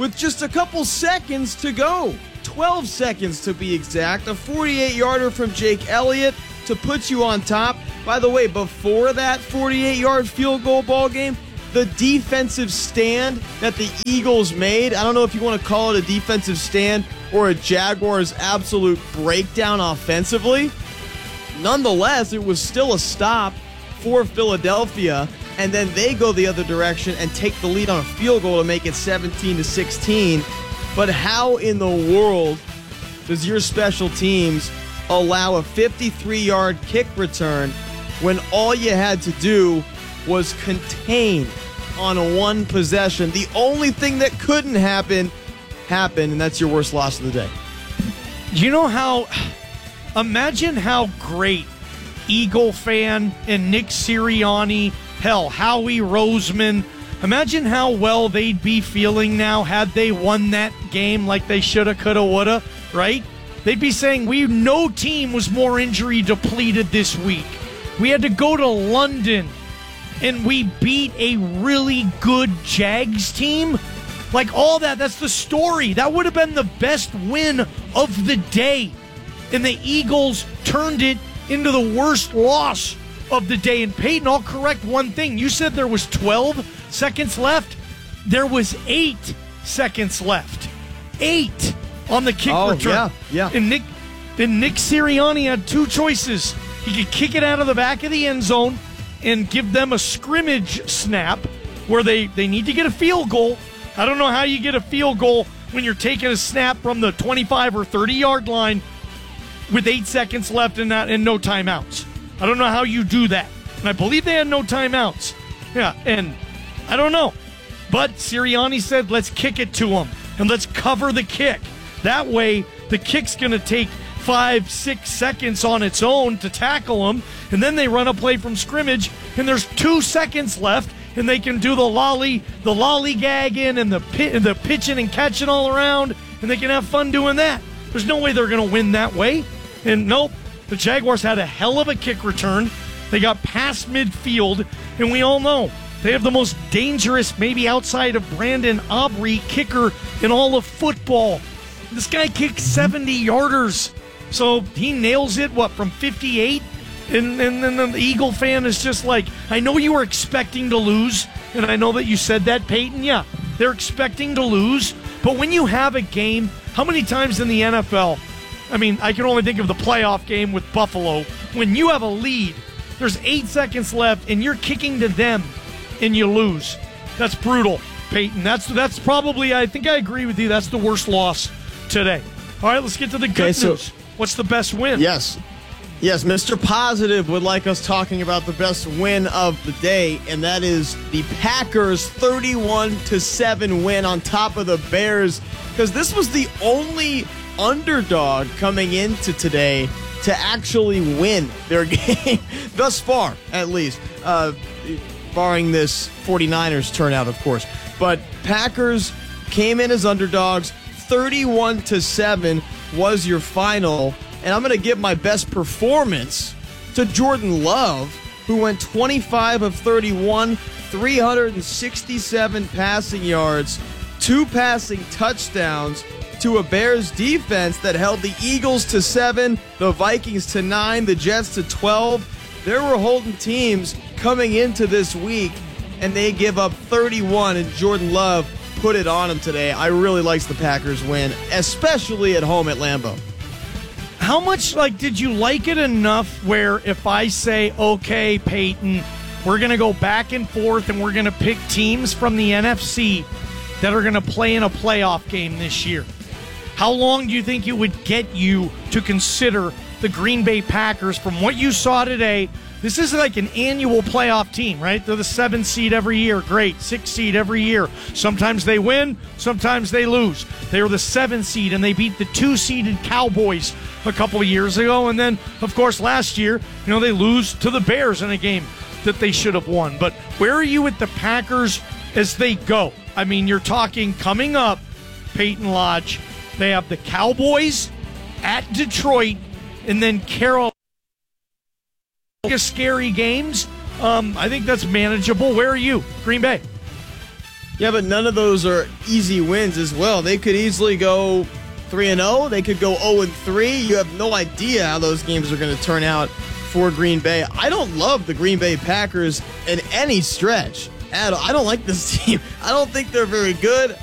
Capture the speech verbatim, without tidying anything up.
with just a couple seconds to go. twelve seconds to be exact. A forty-eight yarder from Jake Elliott to put you on top. By the way, before that forty-eight yard field goal ball game, the defensive stand that the Eagles made, I don't know if you want to call it a defensive stand or a Jaguars absolute breakdown offensively. Nonetheless, it was still a stop for Philadelphia, and then they go the other direction and take the lead on a field goal to make it seventeen to sixteen. But how in the world does your special teams allow a fifty-three yard kick return when all you had to do was contain on one possession? The only thing that couldn't happen happened, and that's your worst loss of the day. You know how, imagine how great Eagle fan and Nick Sirianni, hell, Howie Roseman, imagine how well they'd be feeling now had they won that game like they shoulda, coulda, woulda, right? They'd be saying, we no team was more injury depleted this week. We had to go to London and we beat a really good Jags team. Like all that, that's the story. That would have been the best win of the day. And the Eagles turned it into the worst loss of the day. And Peyton, I'll correct one thing. You said there was twelve seconds left. There was eight seconds left. Eight on the kick oh, return. Yeah, yeah. And Nick, and Nick Sirianni had two choices. He could kick it out of the back of the end zone and give them a scrimmage snap where they, they need to get a field goal. I don't know how you get a field goal when you're taking a snap from the twenty-five or thirty yard line with eight seconds left and, not, and no timeouts. I don't know how you do that. And I believe they had no timeouts. Yeah, and I don't know. But Sirianni said, let's kick it to them and let's cover the kick. That way, the kick's going to take five, six seconds on its own to tackle them, and then they run a play from scrimmage, and there's two seconds left, and they can do the lolly, the lollygagging and the pit, the pitching and catching all around, and they can have fun doing that. There's no way they're going to win that way. And nope, the Jaguars had a hell of a kick return. They got past midfield, and we all know they have the most dangerous, maybe outside of Brandon Aubrey, kicker in all of football. This guy kicked seventy yarders. So he nails it, what, from fifty-eight? And, and then the Eagle fan is just like, I know you were expecting to lose, and I know that you said that, Peyton. Yeah, they're expecting to lose. But when you have a game, how many times in the N F L, I mean, I can only think of the playoff game with Buffalo, when you have a lead, there's eight seconds left, and you're kicking to them, and you lose. That's brutal, Peyton. That's, that's probably, I think I agree with you, that's the worst loss today. All right, let's get to the good okay, so- news. What's the best win? Yes. Yes, Mister Positive would like us talking about the best win of the day, and that is the Packers' thirty-one to seven win on top of the Bears, because this was the only underdog coming into today to actually win their game, thus far, at least, uh, barring this 49ers turnout, of course. But Packers came in as underdogs, thirty-one to seven was your final, and I'm going to give my best performance to Jordan Love, who went twenty-five of thirty-one, three hundred sixty-seven passing yards, two passing touchdowns to a Bears defense that held the Eagles to seven, the Vikings to nine, the Jets to twelve. They were holding teams coming into this week, and they give up thirty-one, and Jordan Love put it on them today. I really liked the Packers win, especially at home at Lambeau. How much, like, did you like it enough where if I say, okay, Peyton, we're going to go back and forth and we're going to pick teams from the N F C that are going to play in a playoff game this year, how long do you think it would get you to consider the Green Bay Packers from what you saw today? This is like an annual playoff team, right? They're the seventh seed every year. Great. Sixth seed every year. Sometimes they win. Sometimes they lose. They were the seventh seed, and they beat the two-seeded Cowboys a couple of years ago. And then, of course, last year, you know, they lose to the Bears in a game that they should have won. But where are you with the Packers as they go? I mean, you're talking coming up, Peyton Lodge. They have the Cowboys at Detroit, and then Carolina. Scary games. Um, I think that's manageable. Where are you, Green Bay? Yeah, but none of those are easy wins as well. They could easily go three and oh. They could go oh and three. You have no idea how those games are going to turn out for Green Bay. I don't love the Green Bay Packers in any stretch. I don't like this team. I don't think they're very good.